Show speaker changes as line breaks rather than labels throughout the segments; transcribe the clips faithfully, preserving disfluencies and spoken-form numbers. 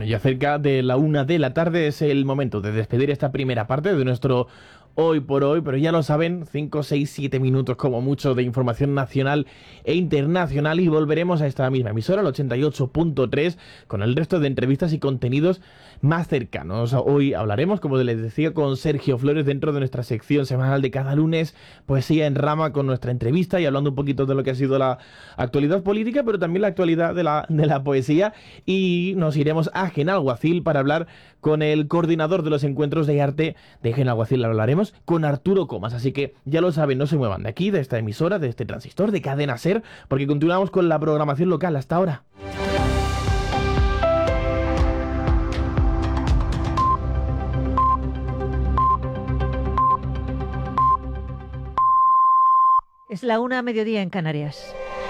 ya cerca de la una de la tarde es el momento de despedir esta primera parte de nuestro Hoy por Hoy, pero ya lo saben, cinco, seis, siete minutos como mucho de información nacional e internacional y volveremos a esta misma emisora, el ochenta y ocho punto tres, con el resto de entrevistas y contenidos más cercanos. Hoy hablaremos, como les decía, con Sergio Flores dentro de nuestra sección semanal de cada lunes, Poesía en Rama, con nuestra entrevista y hablando un poquito de lo que ha sido la actualidad política, pero también la actualidad de la, de la poesía, y nos iremos a Genalguacil para hablar con el coordinador de los encuentros de arte de Genalguacil. Hablaremos con Arturo Comas, así que ya lo saben, no se muevan de aquí, de esta emisora, de este transistor, de Cadena Ser, porque continuamos con la programación local hasta ahora.
Es la una a mediodía en Canarias.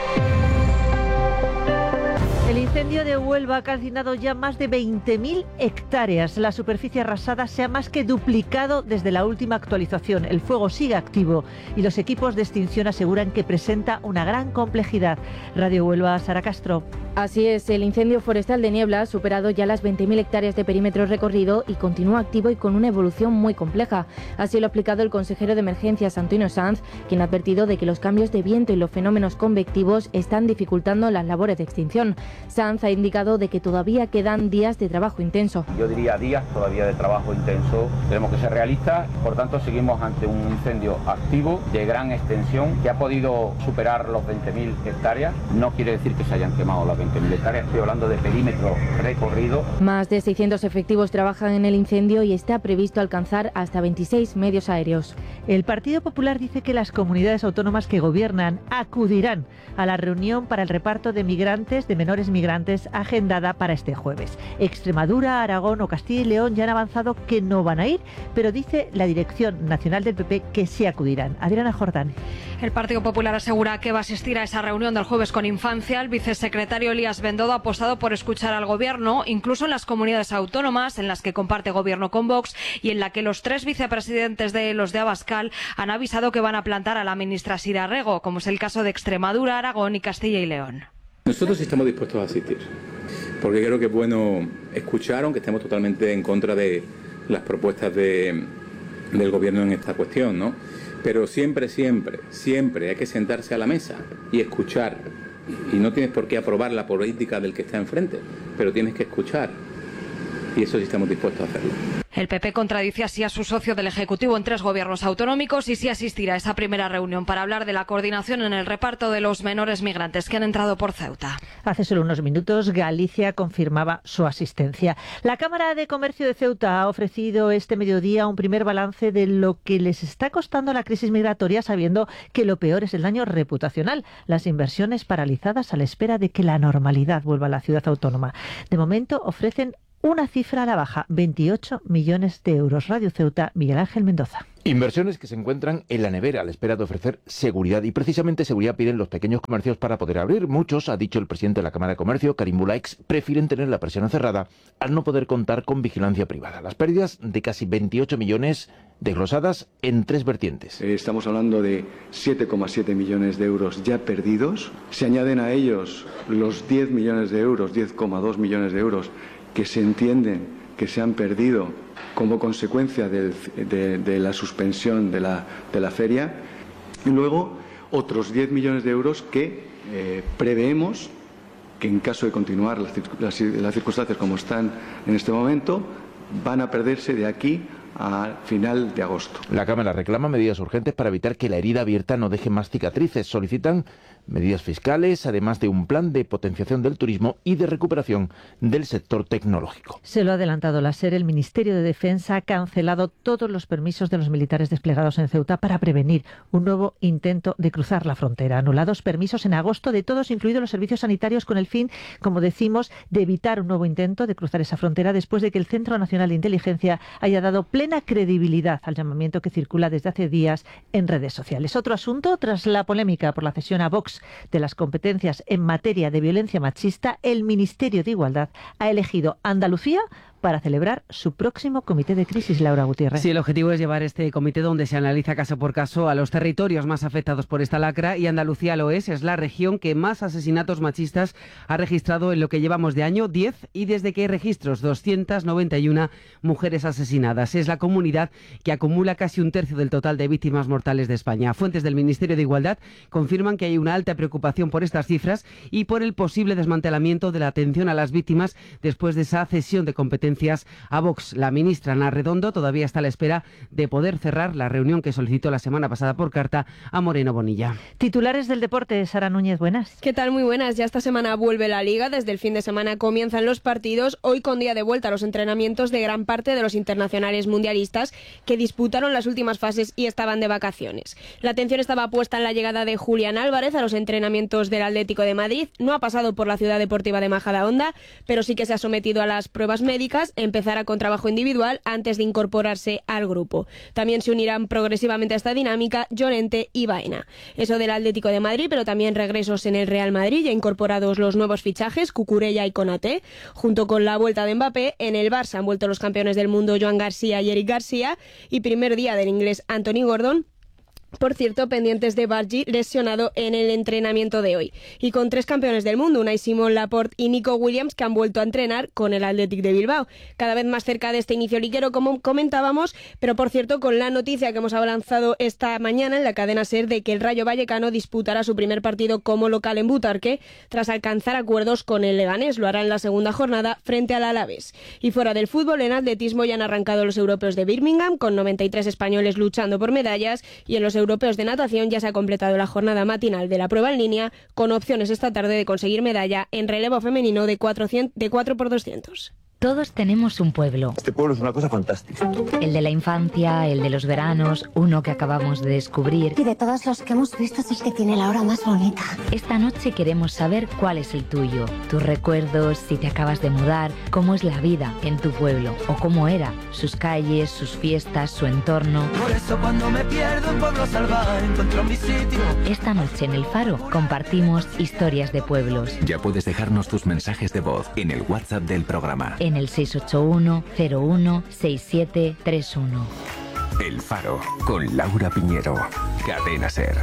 El incendio de Huelva ha calcinado ya más de veinte mil hectáreas. La superficie arrasada se ha más que duplicado desde la última actualización. El fuego sigue activo y los equipos de extinción aseguran que presenta una gran complejidad. Radio Huelva, Sara Castro.
Así es, el incendio forestal de Niebla ha superado ya las veinte mil hectáreas de perímetro recorrido y continúa activo y con una evolución muy compleja. Así lo ha explicado el consejero de Emergencias, Antonio Sanz, quien ha advertido de que los cambios de viento y los fenómenos convectivos están dificultando las labores de extinción. Sanz ha indicado de que todavía quedan días de trabajo intenso.
Yo diría días todavía de trabajo intenso. Tenemos que ser realistas, por tanto seguimos ante un incendio activo de gran extensión que ha podido superar los veinte mil hectáreas. No quiere decir que se hayan quemado las veinte mil hectáreas, estoy hablando de perímetro recorrido.
Más de seiscientos efectivos trabajan en el incendio y está previsto alcanzar hasta veintiséis medios aéreos.
El Partido Popular dice que las comunidades autónomas que gobiernan acudirán a la reunión para el reparto de migrantes, de menores migrantes, agendada para este jueves. Extremadura, Aragón o Castilla y León ya han avanzado que no van a ir, pero dice la Dirección Nacional del P P que sí acudirán. Adriana Jordán.
El Partido Popular asegura que va a asistir a esa reunión del jueves con Infancia. El vicesecretario Elías Bendodo ha apostado por escuchar al Gobierno, incluso en las comunidades autónomas en las que comparte Gobierno con Vox y en la que los tres vicepresidentes de los de Abascal han avisado que van a plantar a la ministra Sira Rego, como es el caso de Extremadura, Aragón y Castilla y León.
Nosotros estamos dispuestos a asistir, porque creo que es bueno escuchar, aunque estemos totalmente en contra de las propuestas de, del Gobierno en esta cuestión, ¿no? Pero siempre, siempre, siempre hay que sentarse a la mesa y escuchar. Y no tienes por qué aprobar la política del que está enfrente, pero tienes que escuchar. Y eso sí estamos dispuestos a hacerlo.
El P P contradice así a su socio del Ejecutivo en tres gobiernos autonómicos y sí asistirá a esa primera reunión para hablar de la coordinación en el reparto de los menores migrantes que han entrado por Ceuta.
Hace solo unos minutos Galicia confirmaba su asistencia. La Cámara de Comercio de Ceuta ha ofrecido este mediodía un primer balance de lo que les está costando la crisis migratoria, sabiendo que lo peor es el daño reputacional, las inversiones paralizadas a la espera de que la normalidad vuelva a la ciudad autónoma. De momento ofrecen una cifra a la baja, veintiocho millones de euros. Radio Ceuta, Miguel Ángel Mendoza.
Inversiones que se encuentran en la nevera a la espera de ofrecer seguridad, y precisamente seguridad piden los pequeños comercios para poder abrir. Muchos, ha dicho el presidente de la Cámara de Comercio, Karim Bulaix, prefieren tener la persiana cerrada al no poder contar con vigilancia privada. Las pérdidas de casi veintiocho millones desglosadas en tres vertientes.
Estamos hablando de siete coma siete millones de euros ya perdidos. Se añaden a ellos los diez millones de euros, diez coma dos millones de euros que se entienden que se han perdido como consecuencia del, de, de la suspensión de la, de la feria, y luego otros diez millones de euros que eh, preveemos que en caso de continuar las, las, las circunstancias como están en este momento, van a perderse de aquí a final de agosto.
La Cámara reclama medidas urgentes para evitar que la herida abierta no deje más cicatrices. Solicitan medidas fiscales, además de un plan de potenciación del turismo y de recuperación del sector tecnológico.
Se lo ha adelantado la SER. El Ministerio de Defensa ha cancelado todos los permisos de los militares desplegados en Ceuta para prevenir un nuevo intento de cruzar la frontera. Anulados permisos en agosto de todos, incluidos los servicios sanitarios, con el fin, como decimos, de evitar un nuevo intento de cruzar esa frontera después de que el Centro Nacional de Inteligencia haya dado plena credibilidad al llamamiento que circula desde hace días en redes sociales. Otro asunto, tras la polémica por la cesión a Vox de las competencias en materia de violencia machista, el Ministerio de Igualdad ha elegido Andalucía para celebrar su próximo comité de crisis, Laura Gutiérrez.
Sí, el objetivo es llevar este comité donde se analiza caso por caso a los territorios más afectados por esta lacra, y Andalucía lo es, es la región que más asesinatos machistas ha registrado en lo que llevamos de año, diez, y desde que hay registros, doscientas noventa y una mujeres asesinadas. Es la comunidad que acumula casi un tercio del total de víctimas mortales de España. Fuentes del Ministerio de Igualdad confirman que hay una alta preocupación por estas cifras y por el posible desmantelamiento de la atención a las víctimas después de esa cesión de competencias a Vox. La ministra Ana Redondo todavía está a la espera de poder cerrar la reunión que solicitó la semana pasada por carta a Moreno Bonilla.
Titulares del deporte, Sara Núñez, buenas.
¿Qué tal? Muy buenas. Ya esta semana vuelve la Liga. Desde el fin de semana comienzan los partidos. Hoy con día de vuelta a los entrenamientos de gran parte de los internacionales mundialistas que disputaron las últimas fases y estaban de vacaciones. La atención estaba puesta en la llegada de Julián Álvarez a los entrenamientos del Atlético de Madrid. No ha pasado por la Ciudad Deportiva de Majadahonda, pero sí que se ha sometido a las pruebas médicas. Empezará con trabajo individual antes de incorporarse al grupo. También se unirán progresivamente a esta dinámica Llorente y Baena. Eso del Atlético de Madrid, pero también regresos en el Real Madrid, ya incorporados los nuevos fichajes, Cucurella y Konaté. Junto con la vuelta de Mbappé, en el Barça han vuelto los campeones del mundo Joan García y Eric García, y primer día del inglés Anthony Gordon. Por cierto, pendientes de Bargi, lesionado en el entrenamiento de hoy. Y con tres campeones del mundo, Unai Simón, Laporte y Nico Williams, que han vuelto a entrenar con el Athletic de Bilbao. Cada vez más cerca de este inicio liguero, como comentábamos, pero por cierto, con la noticia que hemos avanzado esta mañana en la cadena SER de que el Rayo Vallecano disputará su primer partido como local en Butarque, tras alcanzar acuerdos con el Leganés. Lo hará en la segunda jornada frente al Alavés. Y fuera del fútbol, en atletismo ya han arrancado los europeos de Birmingham, con noventa y tres españoles luchando por medallas, y en los europeos de natación ya se ha completado la jornada matinal de la prueba en línea, con opciones esta tarde de conseguir medalla en relevo femenino de cuatro por doscientos.
Todos tenemos un pueblo.
Este pueblo es una cosa fantástica.
El de la infancia, el de los veranos, uno que acabamos de descubrir.
Y de todos los que hemos visto es el que tiene la hora más bonita.
Esta noche queremos saber cuál es el tuyo. Tus recuerdos, si te acabas de mudar, cómo es la vida en tu pueblo o cómo era, sus calles, sus fiestas, su entorno.
Por eso cuando me pierdo en Pueblo Salvaje encuentro mi sitio.
Esta noche en El Faro compartimos historias de pueblos.
Ya puedes dejarnos tus mensajes de voz en el WhatsApp del programa.
En el seis ocho uno cero uno seis siete tres uno.
El Faro, con Laura Piñero. Cadena SER.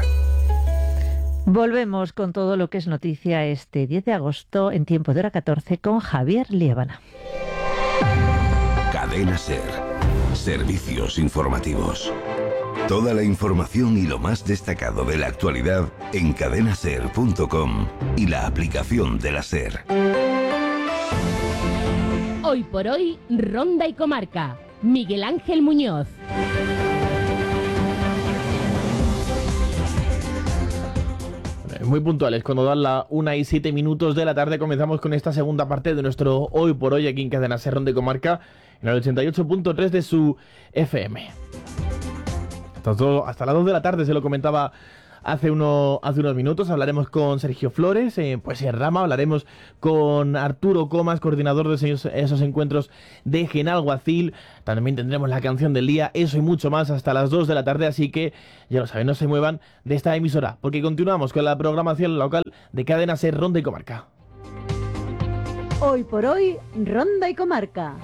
Volvemos con todo lo que es noticia este diez de agosto en tiempo de hora catorce con Javier Liébana.
Cadena SER. Servicios informativos. Toda la información y lo más destacado de la actualidad en cadena ser punto com y la aplicación de la SER.
Hoy por hoy, Ronda y Comarca. Miguel Ángel Muñoz.
Muy puntuales, cuando dan la una y siete minutos de la tarde comenzamos con esta segunda parte de nuestro Hoy por Hoy aquí en Cadena SER Ronda y Comarca en el ochenta y ocho punto tres de su F M. Hasta, todo, hasta las dos de la tarde se lo comentaba hace, uno, hace unos minutos. Hablaremos con Sergio Flores, eh, pues en Rama, hablaremos con Arturo Comas, coordinador de esos, esos encuentros de Genalguacil. También tendremos la canción del día, eso y mucho más hasta las dos de la tarde, así que ya lo saben, no se muevan de esta emisora, porque continuamos con la programación local de Cadena SER Ronda y Comarca.
Hoy por hoy, Ronda y Comarca.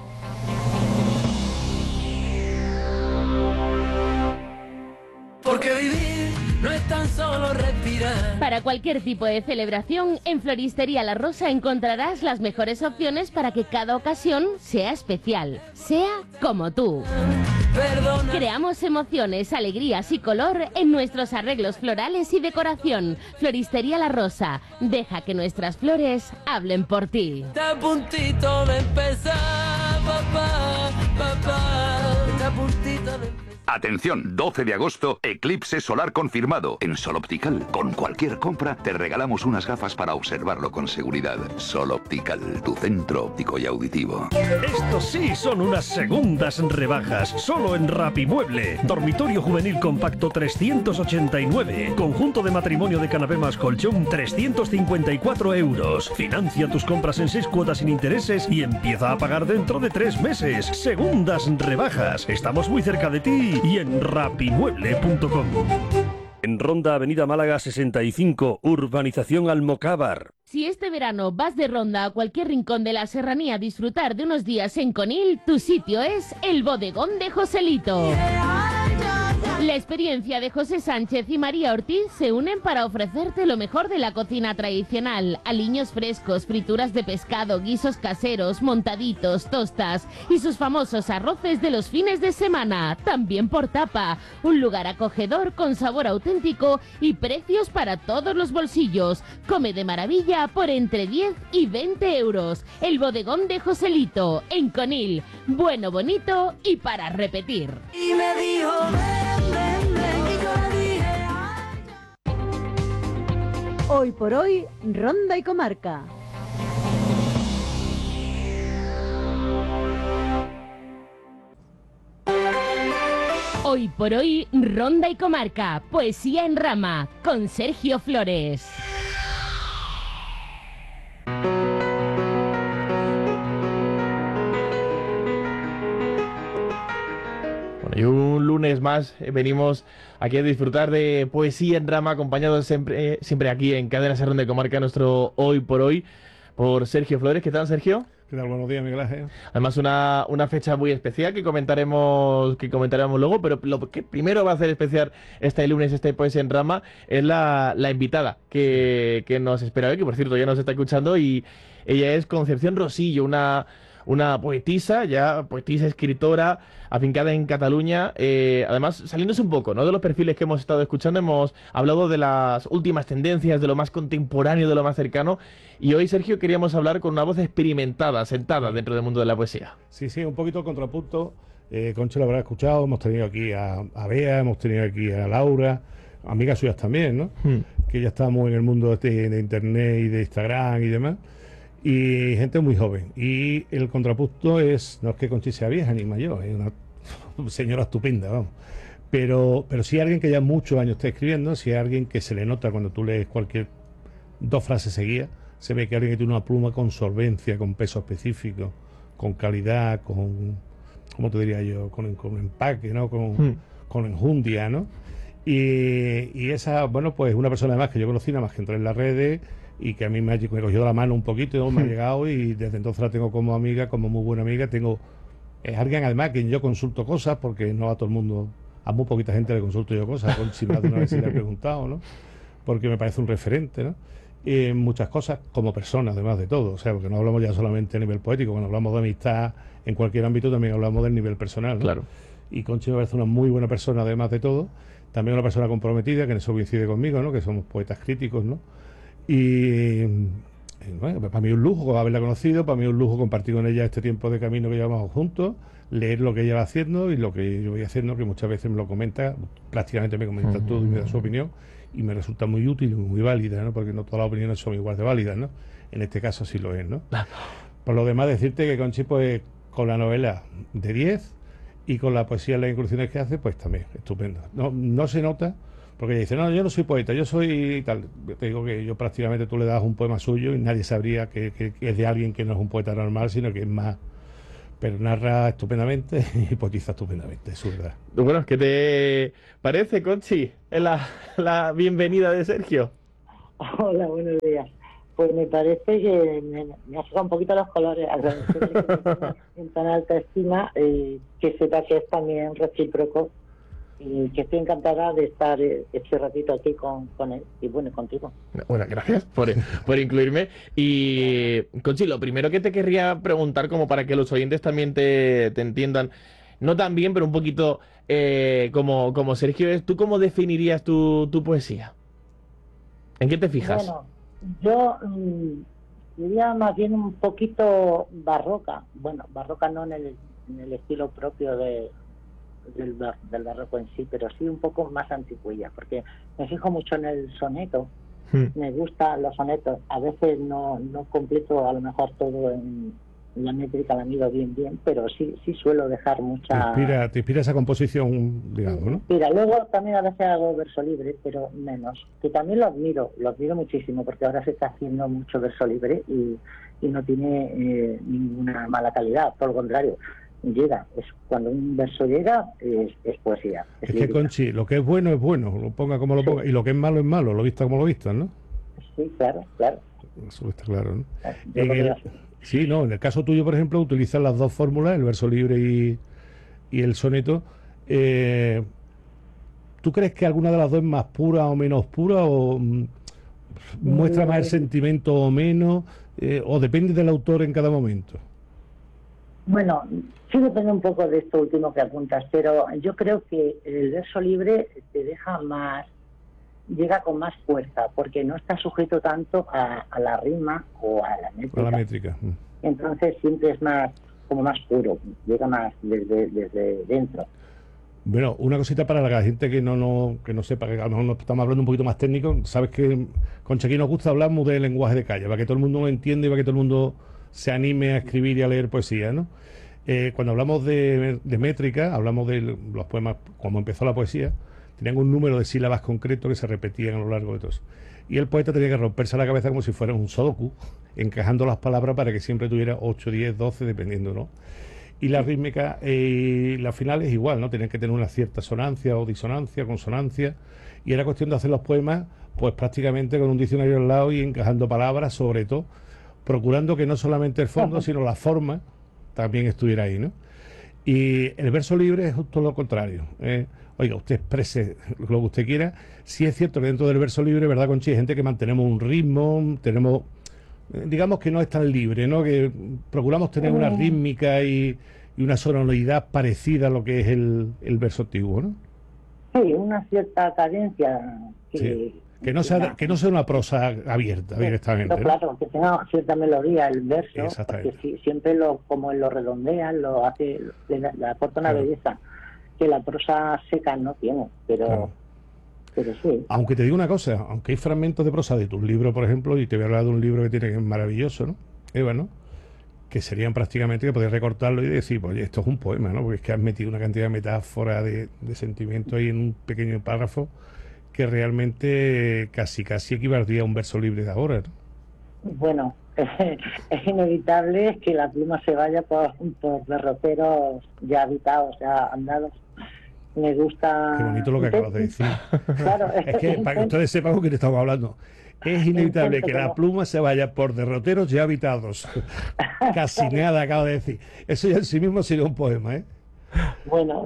Porque vivir no es tan solo respirar.
Para cualquier tipo de celebración, en Floristería La Rosa encontrarás las mejores opciones para que cada ocasión sea especial, sea como tú.
Perdona.
Creamos emociones, alegrías y color en nuestros arreglos florales y decoración. Floristería La Rosa, deja que nuestras flores hablen por ti.
Está a puntito de empezar, papá, papá. Está a puntito de empezar.
Atención, doce de agosto, eclipse solar confirmado. En Sol Optical, con cualquier compra, te regalamos unas gafas para observarlo con seguridad. Sol Optical, tu centro óptico y auditivo.
Estos sí son unas segundas rebajas, solo en Rapimueble. Dormitorio juvenil compacto trescientos ochenta y nueve. Conjunto de matrimonio de canapé más colchón trescientos cincuenta y cuatro euros. Financia tus compras en seis cuotas sin intereses y empieza a pagar dentro de tres meses. Segundas rebajas. Estamos muy cerca de ti y en rapimueble punto com. En Ronda, Avenida Málaga sesenta y cinco, Urbanización Almocávar.
Si este verano vas de ronda a cualquier rincón de la serranía a disfrutar de unos días en Conil, tu sitio es el Bodegón de Joselito. La experiencia de José Sánchez y María Ortiz se unen para ofrecerte lo mejor de la cocina tradicional: aliños frescos, frituras de pescado, guisos caseros, montaditos, tostas y sus famosos arroces de los fines de semana, también por tapa. Un lugar acogedor con sabor auténtico y precios para todos los bolsillos. Come de maravilla por entre diez y veinte euros. El Bodegón de Joselito, en Conil. Bueno, bonito y para repetir.
Y me dijo, ven, ven, ven, y yo le dije,
Hoy por hoy, Ronda y Comarca.
Hoy por hoy, Ronda y Comarca, poesía en rama, con Sergio Flores.
Y un lunes más eh, venimos aquí a disfrutar de poesía en rama, acompañados siempre, eh, siempre aquí en Cadena Ser de Comarca, nuestro Hoy por Hoy, por Sergio Flores. ¿Qué tal, Sergio?
¿Qué tal? Buenos días, Miguel Ángel.
Además, una, una fecha muy especial que comentaremos que comentaremos luego, pero lo que primero va a hacer especial este lunes, este Poesía en Rama, es la, la invitada que, que nos espera hoy, que por cierto ya nos está escuchando, y ella es Concepción Rosillo, una... una poetisa, ya poetisa, escritora, afincada en Cataluña. Eh, además, saliéndose un poco, ¿no?, de los perfiles que hemos estado escuchando, hemos hablado de las últimas tendencias, de lo más contemporáneo, de lo más cercano. Y hoy, Sergio, queríamos hablar con una voz experimentada, sentada dentro del mundo de la poesía.
Sí, sí, un poquito contrapunto. Eh, Concha lo habrá escuchado, hemos tenido aquí a, a Bea, hemos tenido aquí a Laura, amigas suyas también, ¿no? Hmm. Que ya estamos en el mundo de, de Internet y de Instagram y demás. Y gente muy joven. Y el contrapunto es, no es que Conchi sea vieja ni mayor, es una señora estupenda, vamos. Pero, pero sí alguien que ya muchos años está escribiendo, si hay alguien que se le nota cuando tú lees cualquier dos frases seguidas, se ve que alguien que tiene una pluma con solvencia, con peso específico, con calidad, con, ¿cómo te diría yo? Con, con empaque, ¿no? Con, hmm. con enjundia, ¿no? Y, y esa, bueno, pues una persona además que yo conocí nada más que entré en las redes, y que a mí me, ha, me cogió la mano un poquito, me ha llegado, y desde entonces la tengo como amiga, como muy buena amiga. Tengo, es alguien además que yo consulto cosas, porque no a todo el mundo, a muy poquita gente le consulto yo cosas, con si más de una vez se le he preguntado, ¿no? Porque me parece un referente, ¿no? Y en muchas cosas, como persona, además de todo, o sea, porque no hablamos ya solamente a nivel poético, cuando hablamos de amistad en cualquier ámbito también hablamos del nivel personal, ¿no?
Claro.
Y Conchi me parece una muy buena persona, además de todo, también una persona comprometida, que en eso coincide conmigo, ¿no? Que somos poetas críticos, ¿no? Y bueno, para mí es un lujo haberla conocido, para mí es un lujo compartir con ella este tiempo de camino que llevamos juntos, leer lo que ella va haciendo y lo que yo voy haciendo, que muchas veces me lo comenta, prácticamente me comenta uh-huh. todo y me da su opinión, y me resulta muy útil y muy válida, ¿no? Porque no todas las opiniones son igual de válidas, ¿no? En este caso sí lo es, ¿no? Por lo demás, decirte que Conchi, pues, con la novela de diez y con la poesía en las incursiones que hace, pues también, estupendo. No, no se nota. Porque ella dice, no, yo no soy poeta, yo soy tal. Te digo que yo prácticamente tú le das un poema suyo y nadie sabría que, que, que es de alguien que no es un poeta normal, sino que es más. Pero narra estupendamente y poetiza estupendamente, es su verdad.
Bueno, ¿qué te parece, Conchi? Es la, la bienvenida de Sergio.
Hola, buenos días. Pues me parece que me, me ha sacado un poquito los colores, agradecerle que me tenga en tan alta estima, eh, que sepa que es también recíproco. Y que estoy encantada de estar este ratito aquí con, con él y bueno, contigo.
Bueno, gracias por, por incluirme. Y Conchi, lo primero que te querría preguntar, como para que los oyentes también te, te entiendan, no tan bien, pero un poquito eh, como, como Sergio, es, ¿tú cómo definirías tu, tu poesía? ¿En qué te fijas?
Bueno, yo mmm, diría más bien un poquito barroca. Bueno, barroca no en el, en el estilo propio de... Del, bar, del barroco en sí, pero sí un poco más anticuilla, porque me fijo mucho en el soneto, hmm. me gustan los sonetos, a veces no, no completo a lo mejor todo en la métrica, la mido bien bien, pero sí sí suelo dejar mucha...
Te inspira, te inspira esa composición, digamos, ¿no?
Mira, luego también a veces hago verso libre, pero menos, que también lo admiro, lo admiro muchísimo, porque ahora se está haciendo mucho verso libre y, y no tiene eh, ninguna mala calidad, por lo contrario. llega. Es cuando un verso llega, es, es poesía.
Es, es que, Conchi, lo que es bueno es bueno, lo ponga como lo ponga, y lo que es malo es malo, lo vista como lo vista, ¿no?
Sí, claro, claro.
Eso está claro, ¿no? En el, sí, no, en el caso tuyo, por ejemplo, utilizas las dos fórmulas, el verso libre y, y el soneto. Eh, ¿Tú crees que alguna de las dos es más pura o menos pura, o mm, muestra más el sentimiento o menos, eh, o depende del autor en cada momento?
Bueno, sí depende un poco de esto último que apuntas, pero yo creo que el verso libre te deja más, llega con más fuerza, porque no está sujeto tanto a, a la rima o a la métrica.
A la métrica.
Entonces siempre es más, como más puro, llega más desde, desde dentro.
Bueno, una cosita para la gente que no, no, que no sepa, que a lo mejor nos estamos hablando un poquito más técnico. Sabes que con Chequi nos gusta hablar muy de lenguaje de calle, para que todo el mundo lo entienda y para que todo el mundo se anime a escribir y a leer poesía, ¿no? Eh, cuando hablamos de, de métrica, hablamos de los poemas, como empezó la poesía, tenían un número de sílabas concreto que se repetían a lo largo de todos. Y el poeta tenía que romperse la cabeza como si fuera un sudoku, encajando las palabras para que siempre tuviera ocho, diez, doce, dependiendo, ¿no? Y la rítmica, eh, la final es igual, ¿no? Tenían que tener una cierta sonancia o disonancia, consonancia, y era cuestión de hacer los poemas, pues prácticamente con un diccionario al lado y encajando palabras, sobre todo, procurando que no solamente el fondo, sino la forma también estuviera ahí, ¿no? Y el verso libre es justo lo contrario. ¿eh? Oiga, usted exprese lo que usted quiera. Sí es cierto que dentro del verso libre, ¿verdad, Conchi? Hay gente que mantenemos un ritmo, tenemos, digamos que no es tan libre, ¿no? Que procuramos tener una rítmica y, y una sonoridad parecida a lo que es el, el verso antiguo, ¿no?
Sí, una cierta cadencia que...
Sí. Que no sea que no sea una prosa abierta sí, directamente.
No, claro, que tenga cierta melodía el verso, porque si, siempre lo como lo redondea, lo hace, le, le aporta una claro. belleza que la prosa seca no tiene, pero claro. pero sí.
Aunque te digo una cosa, aunque hay fragmentos de prosa de tus libros, por ejemplo, y te voy a hablar de un libro que tiene que es maravilloso, ¿no? Eva, ¿no? Que serían prácticamente que podés recortarlo y decir, pues esto es un poema, ¿no? Porque es que has metido una cantidad de metáforas, de, de sentimientos ahí en un pequeño párrafo que realmente casi casi equivaldría a un verso libre de ahora, ¿no?
Bueno, es inevitable que la pluma se vaya por, por derroteros ya habitados, ya andados. Me gusta...
Qué bonito lo que acabas de decir. Claro, es que para que ustedes sepan con quién estamos hablando. Es inevitable que la pluma se vaya por derroteros ya habitados. Casi nada acabo de decir. Eso ya en sí mismo sería un poema, ¿eh?
Bueno,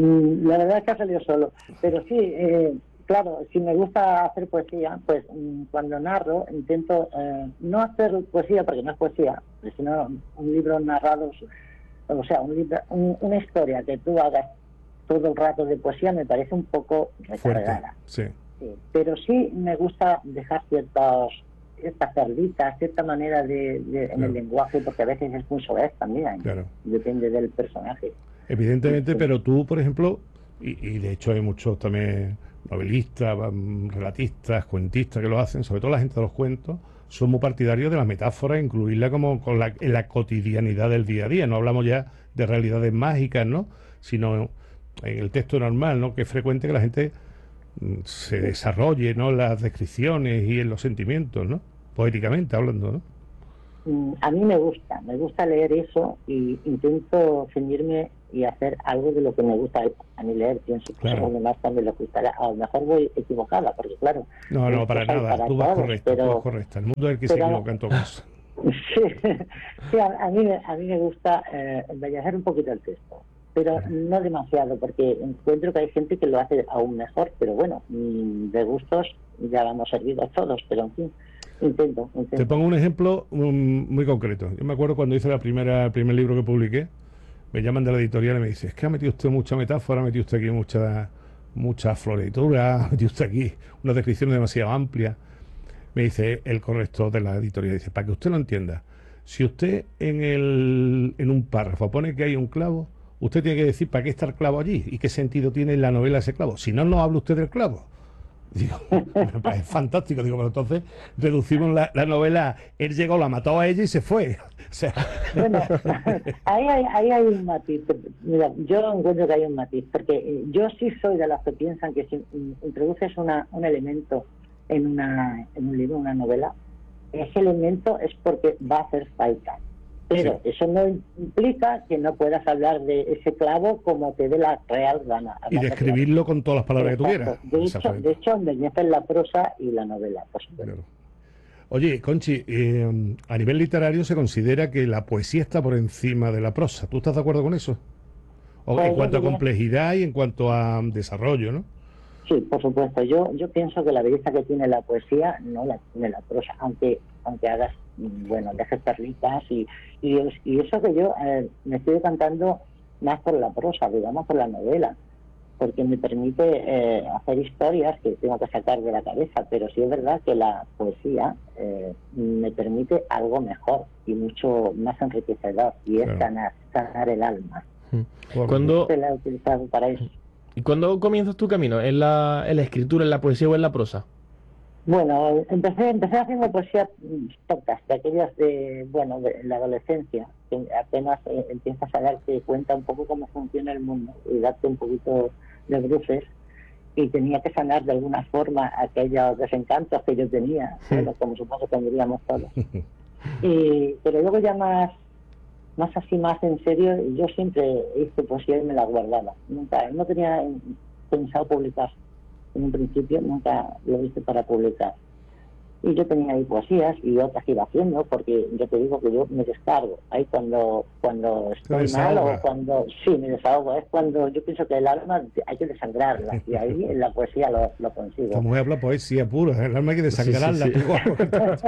la verdad es que ha salido solo. Pero sí... Eh, Claro, si me gusta hacer poesía, pues cuando narro intento eh, no hacer poesía porque no es poesía, sino un libro narrado, o sea, un libro, un, una historia que tú hagas todo el rato de poesía me parece un poco recargada.
Sí.
Sí, pero sí me gusta dejar ciertos, ciertas perlitas, cierta manera de, de en claro. el lenguaje, porque a veces es muy soez también,
claro.
depende del personaje.
Evidentemente, sí. Pero tú, por ejemplo, y, y de hecho hay muchos también... novelistas, relatistas, cuentistas que lo hacen, sobre todo la gente de los cuentos, son muy partidarios de la metáfora, incluirla como con la, en la cotidianidad del día a día. No hablamos ya de realidades mágicas, ¿no? Sino en el texto normal, ¿no? Que es frecuente que la gente se desarrolle, ¿no? En las descripciones y en los sentimientos, ¿no? Poéticamente hablando, ¿no?
A mí me gusta, me gusta leer eso y intento ceñirme y hacer algo de lo que me gusta a mí leer. Pienso que claro. Lo demás también les gustará. A lo mejor voy equivocada, porque claro...
No, no, para nada, para tú, vas todos, correcto, pero, tú vas correcta. El mundo es el que pero, se equivoca en todo caso.
Sí, sí a, a, mí, a mí me gusta eh, embellecer un poquito el texto, pero claro. No demasiado, porque encuentro que hay gente que lo hace aún mejor, pero bueno, de gustos ya vamos servidos todos, pero en fin... Intento, intento.
Te pongo un ejemplo um, muy concreto. Yo me acuerdo cuando hice la primera, el primer libro que publiqué, me llaman de la editorial y me dicen, es que ha metido usted mucha metáfora, ha metido usted aquí mucha, mucha floritura, ha metido usted aquí una descripción demasiado amplia. Me dice el corrector de la editorial, dice, para que usted lo entienda, si usted en, el, en un párrafo pone que hay un clavo, usted tiene que decir para qué está el clavo allí y qué sentido tiene en la novela ese clavo. Si no, no habla usted del clavo. Digo, me parece fantástico. Digo, pero entonces reducimos la, la novela, él llegó, la mató a ella y se fue. O sea...
Bueno, ahí hay, ahí hay un matiz. Mira, yo encuentro que hay un matiz, porque yo sí soy de las que piensan que si introduces una, un elemento en, una, en un libro, una novela, ese elemento es porque va a hacer falta. Pero sí. Eso no implica que no puedas hablar de ese clavo como te dé la real gana.
Y describirlo con todas las palabras
Exacto.
que tú quieras.
De hecho, de hecho, embellecen la prosa y la novela, por supuesto.
Claro. Oye, Conchi, eh, a nivel literario se considera que la poesía está por encima de la prosa. ¿Tú estás de acuerdo con eso? O,
pues
en cuanto a
diría...
complejidad y en cuanto a desarrollo, ¿no?
Sí, por supuesto. Yo yo pienso que la belleza que tiene la poesía no la tiene la prosa, aunque aunque hagas, bueno, dejes perlitas y, y, y eso que yo eh, me estoy decantando más por la prosa, digamos, por la novela, porque me permite eh, hacer historias que tengo que sacar de la cabeza, pero sí es verdad que la poesía eh, me permite algo mejor y mucho más enriquecedor, y es claro. sanar, sanar el alma.
¿Cuándo...
Se la he utilizado para eso.
¿Y cuándo comienzas tu camino? ¿En la, en la escritura, en la poesía o en la prosa?
Bueno, empecé empecé haciendo poesía pocas, de aquellas de, bueno, de la adolescencia, que apenas eh, empiezas a darte cuenta un poco cómo funciona el mundo y darte un poquito de bruces, y tenía que sanar de alguna forma aquellos desencantos que yo tenía, sí. Bueno, como supongo que tendríamos todos. Y, pero luego ya más, más así, más en serio, yo siempre hice poesía y me la guardaba. Nunca, no tenía pensado publicar. En un principio nunca lo hice para publicar. Y yo tenía ahí poesías y otras que iba haciendo, porque yo te digo que yo me descargo. Ahí cuando cuando estoy mal o cuando... Sí, me desahogo. Es cuando yo pienso que el alma hay que desangrarla. Y ahí en la poesía lo, lo consigo.
Esta mujer habla poesía pura. El alma hay que desangrarla. Sí, sí,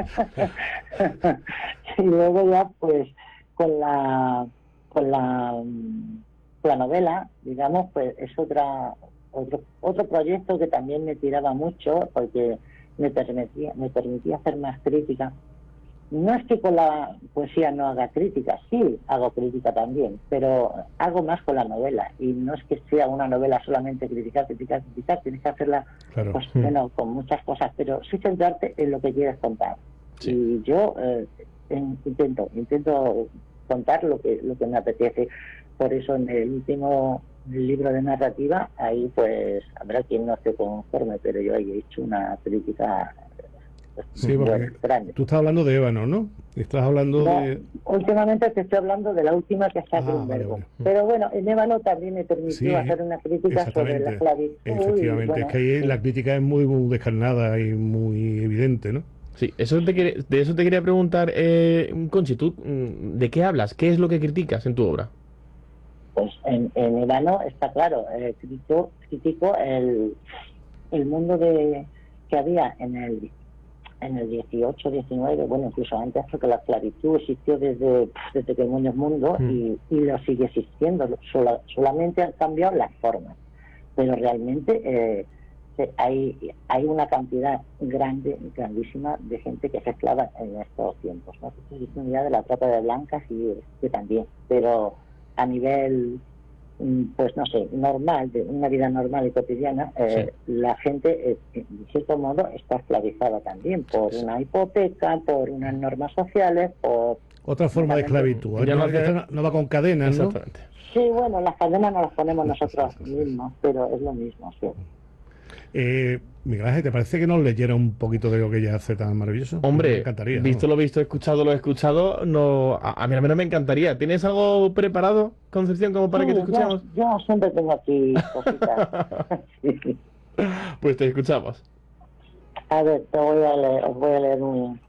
sí. Y luego ya, pues, con la... Con la, con la novela, digamos, pues es otra... Otro, otro proyecto que también me tiraba mucho porque me permitía, me permitía hacer más crítica. No es que con la poesía no haga crítica, sí hago crítica también, pero hago más con la novela, y no es que sea una novela solamente criticar, criticar, criticar, tienes que hacerla claro. pues, sí. bueno, con muchas cosas, pero sí centrarte en lo que quieres contar. Sí. Y yo eh, en, intento, intento contar lo que, lo que me apetece. Por eso en el último libro de narrativa, ahí pues habrá quien no esté conforme, pero yo ahí he hecho una crítica
sí, porque grande. Tú estás hablando de Ébano, ¿no? Estás hablando no, de...
Últimamente te estoy hablando de la última que está ah, vale, vale. Pero bueno, en Ébano también me permitió sí, hacer una crítica sobre la esclavitud.
Efectivamente, y, bueno, es que ahí sí. La crítica es muy, muy descarnada y muy evidente, ¿no?
Sí, eso te quiere, de eso te quería preguntar, eh, Conchi, ¿tú de qué hablas? ¿Qué es lo que criticas en tu obra?
Pues en, en Ébano está claro, eh, critico, critico el, el mundo de que había en el en el dieciocho, diecinueve, bueno, incluso antes, porque la esclavitud existió desde, desde que el mundo es mundo mm. y, y lo sigue existiendo, Sola, solamente han cambiado las formas, pero realmente eh, hay, hay una cantidad grande, grandísima de gente que se esclava en estos tiempos, ¿no? Ya de la trata de blancas y que también, pero a nivel, pues no sé, normal, de una vida normal y cotidiana, eh, sí. La gente, eh, de cierto modo, está esclavizada también por sí. una hipoteca, por unas normas sociales, por...
Otra forma de esclavitud. Ya no, no, no va con cadenas, ¿no?
Sí, bueno, las cadenas no las ponemos nosotros mismos, pero es lo mismo, sí.
Eh, Miguel Ángel, ¿te parece que nos leyera un poquito de lo que ella hace tan maravilloso?
Hombre,
me encantaría,
visto
¿no?
lo visto, escuchado lo escuchado, no, a, a mí al menos me encantaría. ¿Tienes algo preparado, Concepción, como para sí, que te escuchemos?
Yo, yo siempre tengo aquí cositas.
Pues te escuchamos.
A ver, te voy a leer, os voy a leer un,